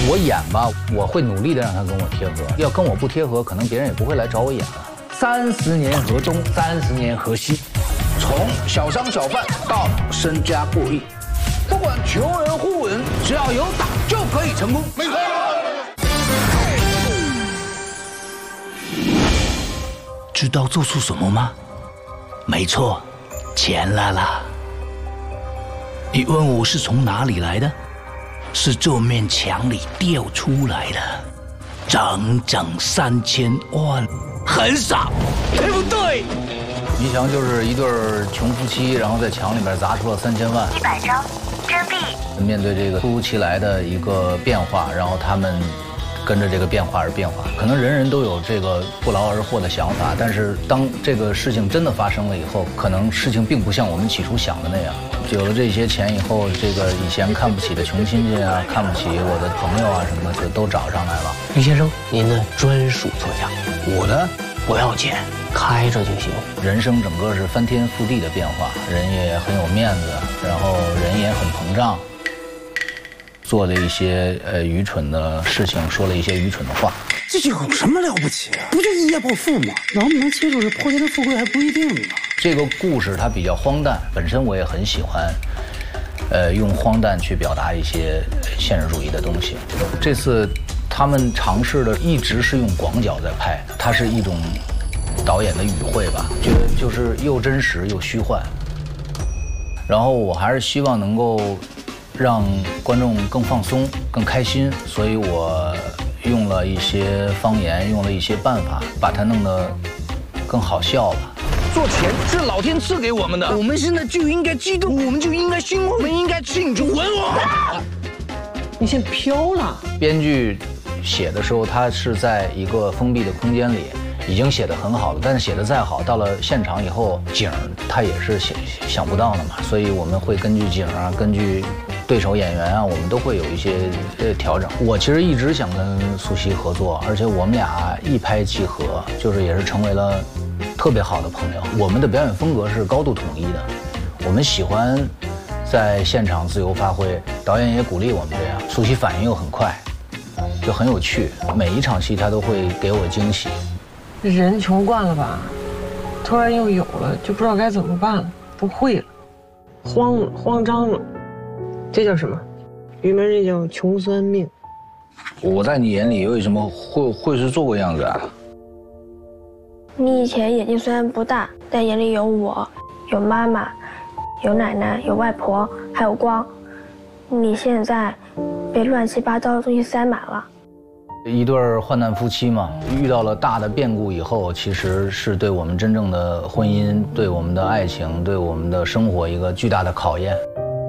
我演吧，我会努力的让他跟我贴合。要跟我不贴合，可能别人也不会来找我演了。30年河东，30年河西，从小商小贩到身家过亿，不管求人互人，只要有打就可以成功。没错。知道做出什么吗？没错，钱来了。你问我是从哪里来的？是这面墙里掉出来的，整整3000万，很少，对不对？迷墙就是一对穷夫妻，然后在墙里面砸出了3000万。100张，真币。面对这个突如其来的一个变化，然后他们跟着这个变化而变化。可能人人都有这个不劳而获的想法，但是当这个事情真的发生了以后，可能事情并不像我们起初想的那样。有了这些钱以后，这个以前看不起的穷亲戚啊，看不起我的朋友啊什么的，就都找上来了。 于先生，您的专属座驾， 我的不要钱，开着就行。 人生整个是翻天覆地的变化，人也很有面子，然后人也很膨胀，做了一些愚蠢的事情，说了一些愚蠢的话。 这有什么了不起啊？不就一夜暴富吗？能不能接受这破天的富贵还不一定呢。 这个故事它比较荒诞，本身我也很喜欢，用荒诞去表达一些现实主义的东西。这次他们尝试的一直是用广角在拍，它是一种导演的语汇吧，觉得就是又真实又虚幻。然后我还是希望能够让观众更放松、更开心，所以我用了一些方言，用了一些办法，把它弄得更好笑吧。做钱是老天赐给我们的，我们现在就应该激动，我们就应该兴奋，我们应该庆祝。吻我！ 你先飘了。 编剧写的时候，他是在一个封闭的空间里，已经写得很好了，但是写得再好，到了现场以后，景他也是想不到的嘛，所以我们会根据景啊，根据对手演员啊，我们都会有一些调整。我其实一直想跟苏西合作，而且我们俩一拍即合，就是也是成为了特别好的朋友。我们的表演风格是高度统一的，我们喜欢在现场自由发挥，导演也鼓励我们这样。苏西反应又很快，就很有趣，每一场戏他都会给我惊喜。 人穷惯了吧，突然又有了，就不知道该怎么办了，不会了，慌张了。这叫什么？语门这叫穷酸命。 我在你眼里为什么会是这个样子啊？ 你以前眼睛虽然不大，但眼里有我，有妈妈，有奶奶，有外婆，还有光。你现在被乱七八糟的东西塞满了。 一对患难夫妻嘛，遇到了大的变故以后，其实是对我们真正的婚姻、对我们的爱情、对我们的生活一个巨大的考验。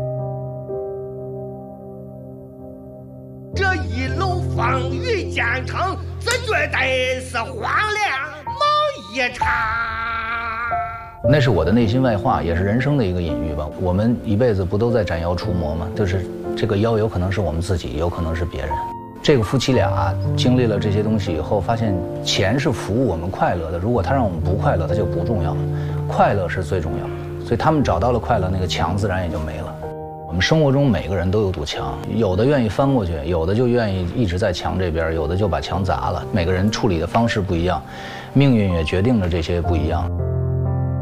这一路风雨兼程，这绝对是黄粱梦一场。 那是我的内心外话，也是人生的一个隐喻吧。我们一辈子不都在斩妖除魔吗？就是这个妖有可能是我们自己，有可能是别人。这个夫妻俩经历了这些东西以后，发现钱是服务我们快乐的，如果他让我们不快乐，他就不重要了，快乐是最重要的。所以他们找到了快乐，那个墙自然也就没了。我们生活中每个人都有堵墙，有的愿意翻过去，有的就愿意一直在墙这边，有的就把墙砸了。每个人处理的方式不一样，命运也决定了这些不一样。